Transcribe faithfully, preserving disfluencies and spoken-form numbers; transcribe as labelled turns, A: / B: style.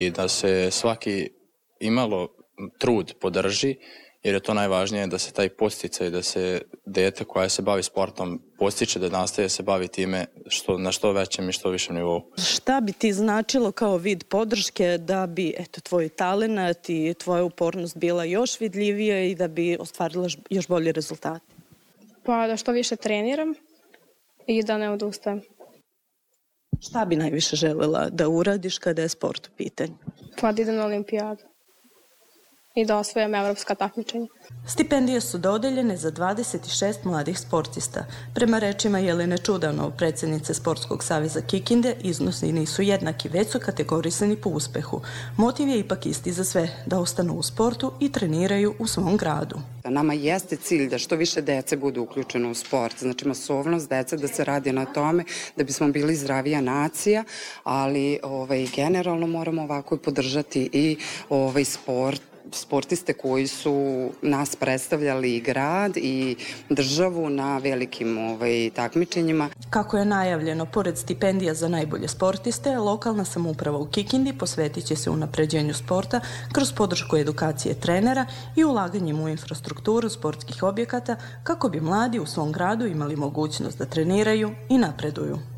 A: i da se svaki imalo trud podrži, jer je to najvažnije da se taj podsticaj, da se dete koja se bavi sportom postiče da nastaje se bavi time što, na što većem i što višem nivou.
B: Šta bi ti značilo kao vid podrške da bi eto, tvoj talenat i tvoja upornost bila još vidljivija i da bi ostvarila još bolje rezultate?
C: Pa da što više treniram i da ne odustajem.
B: Šta bi najviše želela da uradiš kada je sport u pitanju?
C: Pa da idem na olimpijadu i da osvojim evropska takmičenja.
B: Stipendije su dodeljene za dvadeset šest mladih sportista. Prema rečima Jelene Čudanov, predsjednice Sportskog saveza Kikinde, iznosi nisu jednaki, već su kategorisani po uspehu. Motiv je ipak isti za sve, da ostanu u sportu i treniraju u svom gradu.
D: Nama jeste cilj da što više dece bude uključeno u sport, znači masovnost dece, da se radi na tome da bismo bili zdravija nacija, ali ovaj, generalno moramo ovako i podržati i ovaj, sport, sportiste koji su nas predstavljali i grad i državu na velikim ovaj, takmičenjima.
B: Kako je najavljeno, pored stipendija za najbolje sportiste, lokalna samouprava u Kikindi posvetit će se unapređenju sporta kroz podršku edukacije trenera i ulaganjem u infrastrukturu sportskih objekata kako bi mladi u svom gradu imali mogućnost da treniraju i napreduju.